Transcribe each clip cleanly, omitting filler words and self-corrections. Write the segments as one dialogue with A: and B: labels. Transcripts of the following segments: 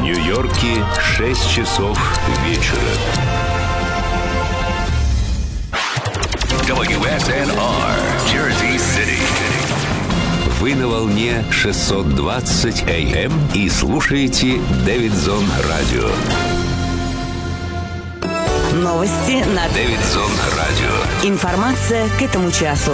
A: Нью-Йорке 6 часов вечера. WSNR, Jersey City. Вы на волне 620 AM и слушаете Дэвидсон Радио.
B: Новости на
A: Дэвидсон Радио.
B: Информация к этому часу.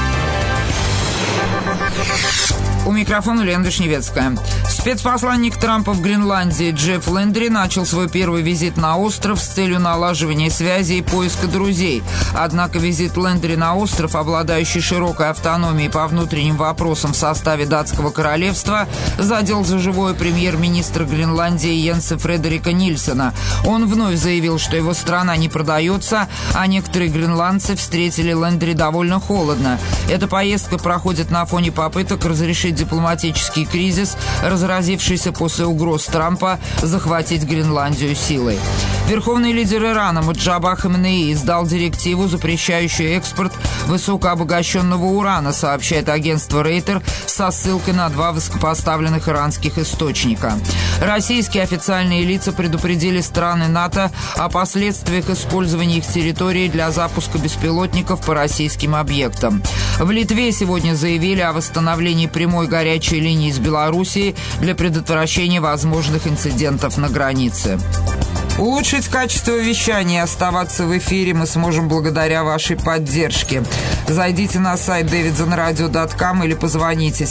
C: У микрофона Лена Вишневецкая. Спецпосланник Трампа в Гренландии Джефф Лендри начал свой первый визит на остров с целью налаживания связи и поиска друзей. Однако визит Лендри на остров, обладающий широкой автономией по внутренним вопросам в составе датского королевства, задел за живое премьер-министра Гренландии Йенса Фредерика Нильсена. Он вновь заявил, что его страна не продается, а некоторые гренландцы встретили Лендри довольно холодно. Эта поездка проходит на фоне попыток разрешить дипломатический кризис, разразившийся после угроз Трампа захватить Гренландию силой. Верховный лидер Ирана Моджаба Хамнеи издал директиву, запрещающую экспорт высокообогащенного урана, сообщает агентство Рейтер со ссылкой на 2 высокопоставленных иранских источника. Российские официальные лица предупредили страны НАТО о последствиях использования их территории для запуска беспилотников по российским объектам. В Литве сегодня заявили о восстановлении прямой горячей линии из Белоруссии для предотвращения возможных инцидентов на границе. Улучшить качество вещания и оставаться в эфире мы сможем благодаря вашей поддержке. Зайдите на сайт davidsonradio.com или позвоните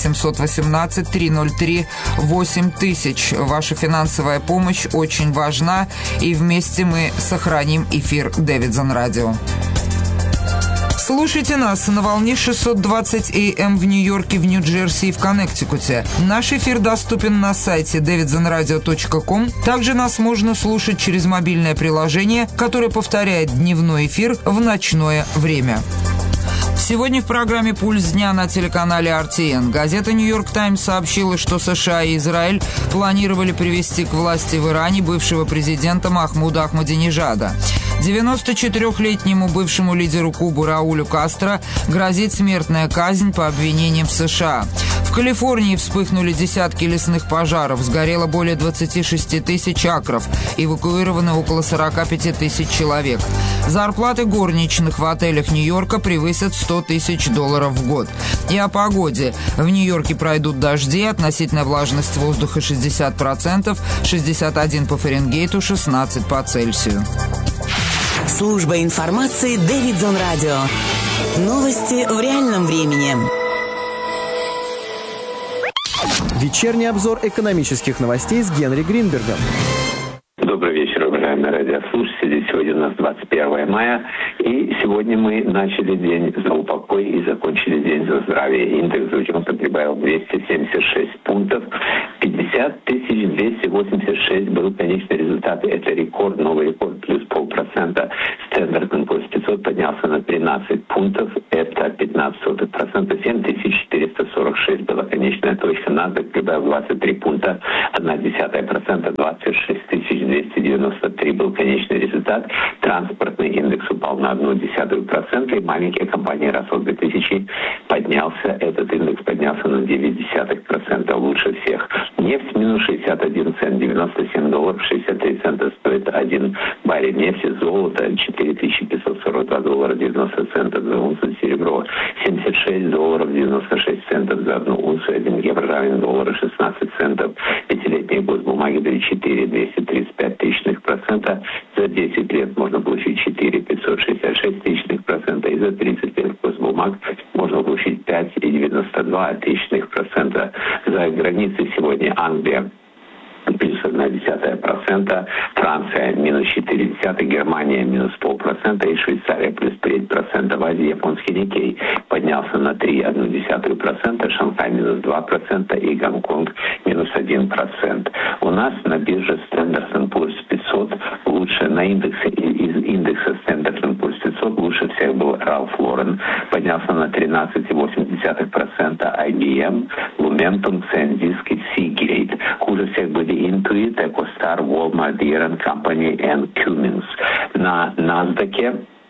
C: 718-303-8000. Ваша финансовая помощь очень важна, и вместе мы сохраним эфир Дэвидсон Радио. Слушайте нас на волне 620 AM в Нью-Йорке, в Нью-Джерси и в Коннектикуте. Наш эфир доступен на сайте davidsonradio.com. Также нас можно слушать через мобильное приложение, которое повторяет дневной эфир в ночное время. Сегодня в программе «Пульс дня» на телеканале RTN газета «Нью-Йорк Таймс» сообщила, что США и Израиль планировали привести к власти в Иране бывшего президента Махмуда Ахмадинежада. 94-летнему бывшему лидеру Кубы Раулю Кастро грозит смертная казнь по обвинениям в США. В Калифорнии вспыхнули десятки лесных пожаров, сгорело более 26 тысяч акров, эвакуированы около 45 тысяч человек. Зарплаты горничных в отелях Нью-Йорка превысят $100 тысяч в год. И о погоде. В Нью-Йорке пройдут дожди, относительная влажность воздуха 60%, 61 по Фаренгейту, 16 по Цельсию.
B: Служба информации Дэвидсон Радио. Новости в реальном времени.
D: Вечерний обзор экономических новостей с Генри Гринбергом.
E: Добрый вечер, уважаемые радиослушатели. Сегодня у нас 21 мая, и сегодня мы начали день за упокой и закончили день за здравие. Индекс Джонса прибавил 276 пунктов. 50 286 был конечный результат. Это рекорд, новый рекорд, плюс 0,5%. Standard & Poor's 500 поднялся на 13 пунктов. Это 0,15%. 7446 была конечная точка. NASDAQ прибавил 23 пункта. 0,1%. 26 293 был конечный результат. Транспортный индекс упал на 0,1%. И маленькие компании Russell 2000 поднялся. Этот индекс поднялся на 0,9%. Лучше всех. Нефть минус 61 цент, $97, 63 цента стоит 1 баррель нефти. Золото $4542, 90 центов за унцию. Серебро $76, 96 центов за 1 унцию. 1 евро равен доллару 16 центов. Пятилетние госбумаги дали 4,235 тысячных процента. За 10 лет можно получить 4,566 тысячных процента. И за 30 лет госбумаг можно получить 5,92 тысячных процента. За границей сегодня Англия плюс 0,1%, Франция минус 0,4%, Германия минус 0,5% и Швейцария плюс 3%. В Азии японский Никей поднялся на 3,1%, Шанхай минус 2% и Гонконг минус 1%. У нас на бирже Standard & Poor's 500 лучше, на индексе из индекса Standard & Poor's 500 лучше всех был Ральф Лорен, поднялся на 13,8%, IBM, Lumentum, SanDisk и Seagate. Хуже всех были Intuit, EchoStar, Walmart, Deere & Company и Cummins. На NASDAQ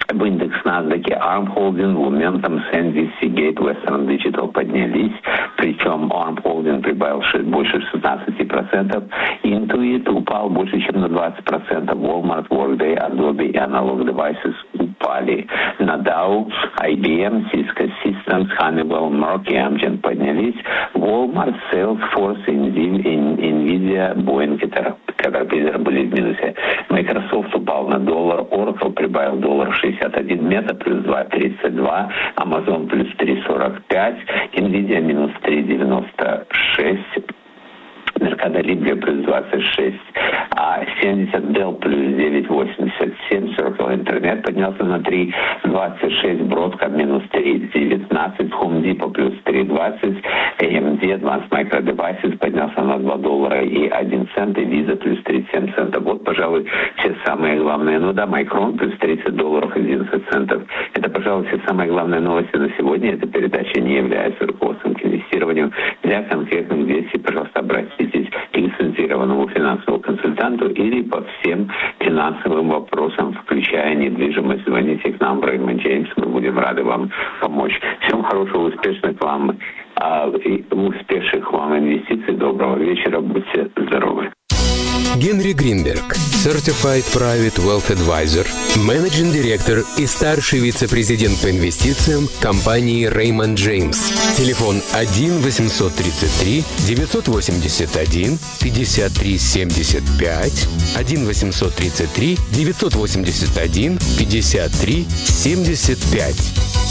E: В индекс NASDAQ ARM Holding, Lumentum, Sandy, Seagate, Western Digital поднялись, причем ARM Holding прибавил больше 16%, Intuit упал больше, чем на 20%, Walmart, Workday, Adobe и Analog Devices упали. На Dow, IBM, Cisco Systems, Honeywell, Merck и Amgen поднялись, Walmart, Salesforce, Nvidia, Boeing и Caterpillar были в минусе. Microsoft упал на доллар, Oracle прибавил $1.61, Meta плюс 2.32, Amazon плюс 3.45, Nvidia минус 3.96, Mercado Libre плюс 26, а 70 Dell плюс 9.87, Circle Internet поднялся на 3.26, Broadcom минус 3.19, Home Depot плюс 3.20, AMD Advanced Micro Devices поднялся на $2.01, и Visa плюс 37 центов. Вот, пожалуй, все самые главные. Ну да, Micron плюс $30.11. Это, пожалуй, все самые главные новости на сегодня. Эта передача не является руководством к инвестированию. Для конкретных действий, пожалуйста, обратитесь к лицензированному финансовому консультанту или по всем финансовым вопросам, включая недвижимость, звоните к нам в Raymond James, мы будем рады вам помочь. Всем хорошего, успешных вам инвестиций, доброго вечера, будьте здоровы.
A: Генри Гринберг, Certified Private Wealth Advisor, менеджинг директор и старший вице-президент по инвестициям компании Raymond James. Телефон 1-833-981-53-75, 1-833-981-53-75.